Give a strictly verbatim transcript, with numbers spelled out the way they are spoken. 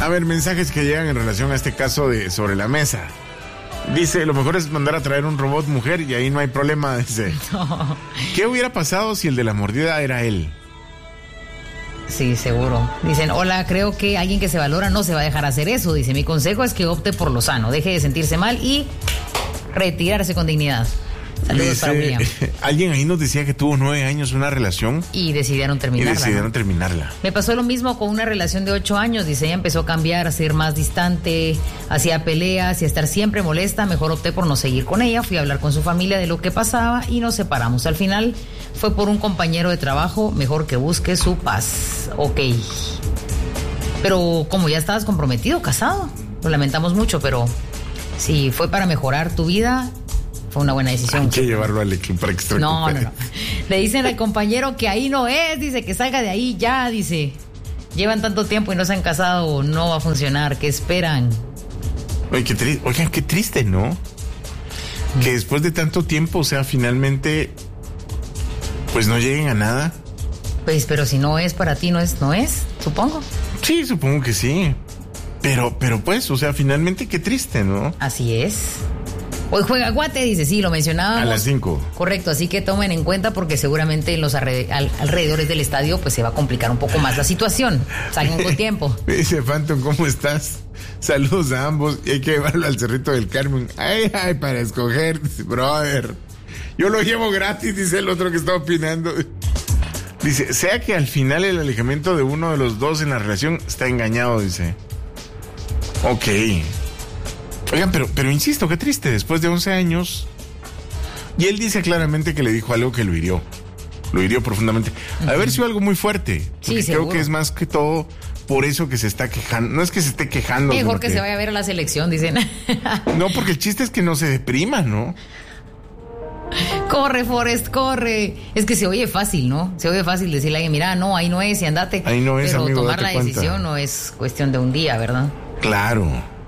ver, mensajes que llegan en relación a este caso de Sobre la Mesa. Dice, lo mejor es mandar a traer un robot mujer y ahí no hay problema, dice. No. ¿Qué hubiera pasado si el de la mordida era él? Sí, seguro. Dicen, hola, creo que alguien que se valora no se va a dejar hacer eso. Dice, mi consejo es que opte por lo sano, deje de sentirse mal y retirarse con dignidad. Saludos Dice, para William. Alguien ahí nos decía que tuvo nueve años una relación. Y decidieron terminarla. Y decidieron ¿no? terminarla. Me pasó lo mismo con una relación de ocho años. Dice, ella empezó a cambiar, a ser más distante, hacía peleas y a estar siempre molesta. Mejor opté por no seguir con ella. Fui a hablar con su familia de lo que pasaba y nos separamos. Al final fue por un compañero de trabajo. Mejor que busque su paz. Ok. Pero como ya estabas comprometido, casado, lo lamentamos mucho, pero si fue para mejorar tu vida, fue una buena decisión. Hay que llevarlo al equipo para que se no, recupere. no, no. Le dicen al compañero que ahí no es, dice que salga de ahí ya, dice. Llevan tanto tiempo y no se han casado, no va a funcionar, ¿qué esperan? Oye, qué triste, oigan, qué triste, ¿no? Mm. Que después de tanto tiempo, o sea, finalmente, pues no lleguen a nada. Pues, pero si no es para ti, no es, no es, supongo. Sí, supongo que sí. Pero, pero pues, o sea, finalmente qué triste, ¿no? Así es. Hoy juega Guate, dice, sí, lo mencionábamos. A las cinco. Correcto, así que tomen en cuenta porque seguramente en los alred- al- alrededores del estadio pues se va a complicar un poco más la situación. Salgan con tiempo. Dice Phantom, ¿cómo estás? Saludos a ambos y hay que llevarlo al Cerrito del Carmen. Ay, ay, para escoger, brother. Yo lo llevo gratis, dice el otro que está opinando. Dice, sea que al final el alejamiento de uno de los dos en la relación está engañado, dice. Ok. Oigan, pero, pero insisto, qué triste, después de once años. Y él dice claramente que le dijo algo que lo hirió. Lo hirió profundamente. Uh-huh. A ver si algo muy fuerte. Porque sí, creo seguro. que es más que todo por eso que se está quejando. No es que se esté quejando. Mejor que, que se vaya a ver a la selección, dicen. No, porque el chiste es que no se deprima, ¿no? Corre, Forrest, corre. Es que se oye fácil, ¿no? Se oye fácil decirle a alguien, mira, no, ahí no es y andate. Ahí no es, pero amigo, tomar date la decisión cuenta. no es cuestión de un día, ¿verdad? Claro.